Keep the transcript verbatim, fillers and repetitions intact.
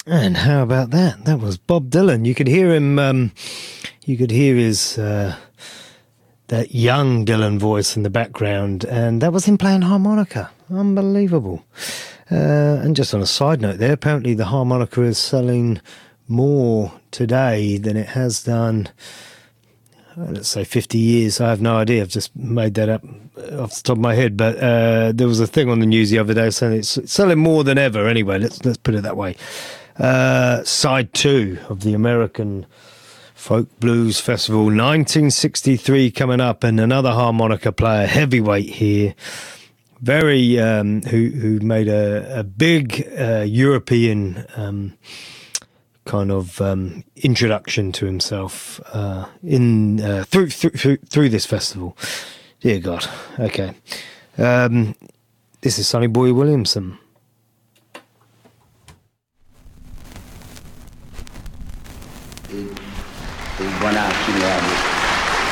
And how about that? That was Bob Dylan. You could hear him, um, you could hear his, uh, that young Dylan voice in the background, and that was him playing harmonica. Unbelievable. Uh, and just on a side note there, apparently the harmonica is selling more today than it has done, let's say fifty years. I have no idea. I've just made that up off the top of my head. But uh, there was a thing on the news the other day saying it's selling more than ever. Anyway, let's let's put it that way. Uh, side two of the American Folk Blues Festival, nineteen sixty-three coming up, and another harmonica player, heavyweight here, very um, who who made a, a big uh, European um, kind of um, introduction to himself uh, in uh, through, through through this festival. Dear God. Okay, um, this is Sonny Boy Williamson. Buon anno,